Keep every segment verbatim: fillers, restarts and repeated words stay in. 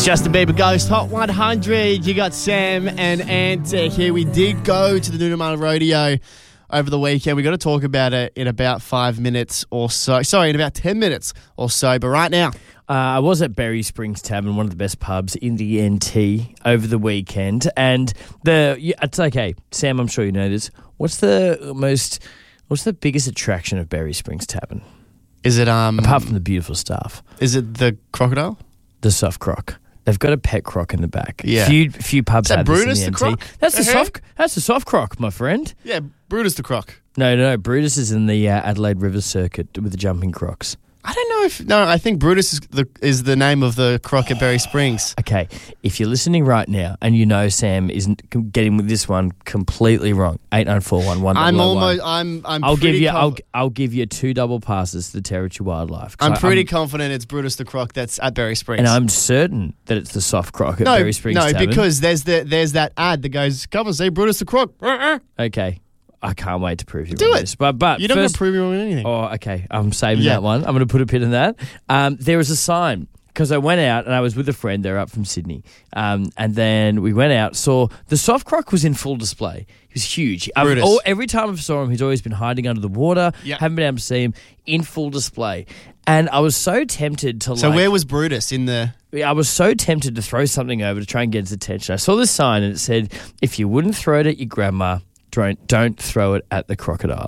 It's Justin Bieber Ghost Hot one hundred. You got Sam and Ant uh, here. We did go to the Noonamah Rodeo over the weekend. We got to talk about it in about five minutes or so. Sorry, in about ten minutes or so. But right now, Uh, I was at Berry Springs Tavern, one of the best pubs in the N T over the weekend, and the yeah, it's okay, Sam. I'm sure you know this. What's the most? What's the biggest attraction of Berry Springs Tavern? is it um? Apart from the beautiful staff, Is it the crocodile? the soft croc. They've got a pet croc in the back. Yeah. few few pubs Is that have Brutus this in the the, N T. croc? That's the Uh-huh. soft. That's the soft croc, my friend. Yeah, Brutus the croc. No, no, no. Brutus is in the uh, Adelaide River Circuit with the jumping crocs. I don't know if no. I think Brutus is the is the name of the croc at Berry Springs. Okay, if you're listening right now and you know Sam isn't getting with this one completely wrong, eight nine four one one. I'm almost. I'm. I'm. I'll give pretty you. I'll. conf- I'll give you two double passes to the Territory Wildlife. 'Cause I'm I- pretty confident it's Brutus the croc that's at Berry Springs. and I'm certain that it's the soft croc at no, Berry Springs. no, Tavern. because there's the there's that ad that goes, "Come and see Brutus the croc." Okay, I can't wait to prove you Do wrong it. This. But but You're not going first, to prove me wrong in anything. Oh, okay. I'm saving Yeah. that one. I'm going to put a pin in that. Um, there was a sign because I went out and I was with a friend. They're up from Sydney. Um, and then we went out, saw the soft croc was in full display. He was huge. I've, Brutus. all, every time I've saw him, he's always been hiding under the water. Yeah. Haven't been able to see him in full display. And I was so tempted to So like... where was Brutus in the? I was so tempted to throw something over to try and get his attention. I saw this sign and it said, if you wouldn't throw it at your grandma, don't, don't throw it at the crocodile.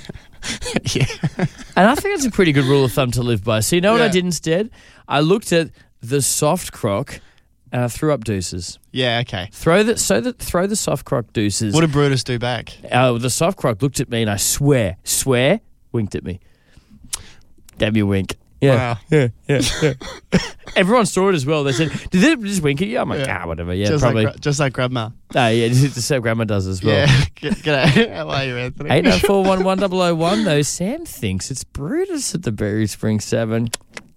Yeah. And I think it's a pretty good rule of thumb to live by. So you know what I Yeah. did instead? I looked at the soft croc and I threw up deuces. Yeah. Okay. Throw the so that throw the soft croc deuces. What did Brutus do back? Uh, the soft croc looked at me and I swear, swear, winked at me. Gave me a wink. Yeah, Wow. yeah, yeah. yeah. Everyone saw it as well. They said, "Did they just wink at you?" I'm like, Yeah. "Ah, whatever." Yeah, just probably. Like, gra- just like Grandma. Ah, yeah, just the same grandma does as well. Yeah. Get, g'day. How are you, Anthony? Eight nine four one one double oh one. Though Sam thinks it's Brutus at the Berry Springs Tavern.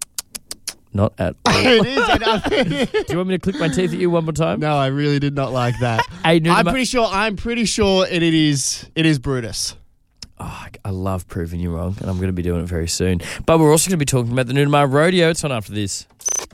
Not at all. It is. it- Do you want me to click my teeth at you one more time? No, I really did not like that. Hey, Noonamah- I'm pretty sure. I'm pretty sure it, it is. It is Brutus. Oh, I- I love proving you wrong, and I'm going to be doing it very soon. But we're also going to be talking about the Noonamah Rodeo. It's on after this.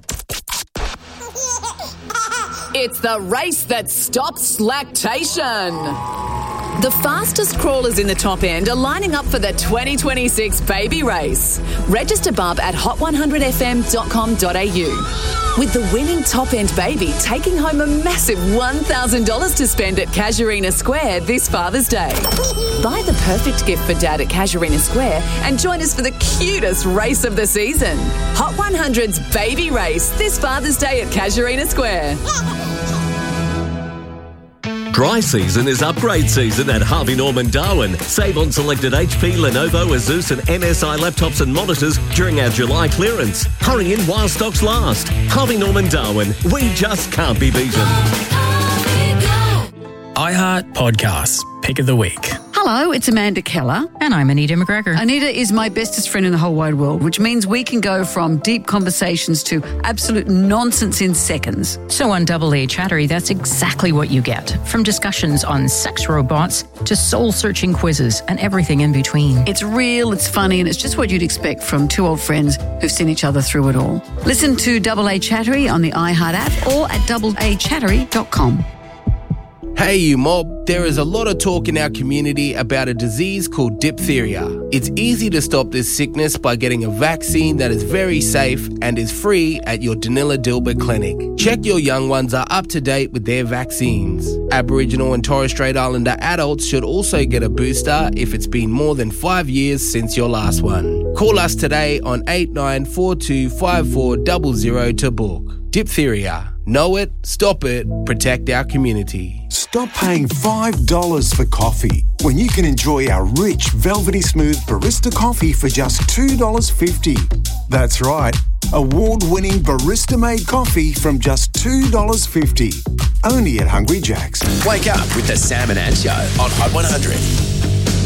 It's the race that stops lactation. The fastest crawlers in the top end are lining up for the twenty twenty-six baby race. Register bub at hot one hundred f m dot com dot a u. With the winning top end baby taking home a massive one thousand dollars to spend at Casuarina Square this Father's Day. Buy the perfect gift for Dad at Casuarina Square and join us for the cutest race of the season. Hot one hundred's baby race this Father's Day at Casuarina Square. Dry season is upgrade season at Harvey Norman Darwin. Save on selected H P, Lenovo, Asus and M S I laptops and monitors during our July clearance. Hurry in while stocks last. Harvey Norman Darwin. We just can't be beaten. iHeart Podcasts, Pick of the Week. Hello, it's Amanda Keller. And I'm Anita McGregor. Anita is my bestest friend in the whole wide world, which means we can go from deep conversations to absolute nonsense in seconds. So on Double A Chattery, that's exactly what you get. From discussions on sex robots to soul-searching quizzes and everything in between. It's real, it's funny, and it's just what you'd expect from two old friends who've seen each other through it all. Listen to Double A Chattery on the iHeart app or at double a chattery dot com. Hey you mob, there is a lot of talk in our community about a disease called diphtheria. It's easy to stop this sickness by getting a vaccine that is very safe and is free at your Danila Dilbert clinic. Check your young ones are up to date with their vaccines. Aboriginal and Torres Strait Islander adults should also get a booster if it's been more than five years since your last one. Call us today on eight nine four two five four zero zero to book. Diphtheria. Know it, stop it, protect our community. Stop paying five dollars for coffee when you can enjoy our rich, velvety smooth barista coffee for just two dollars fifty. That's right, award-winning barista-made coffee from just two dollars fifty. Only at Hungry Jack's. Wake up with the Sam and Ant Show on Hot one hundred.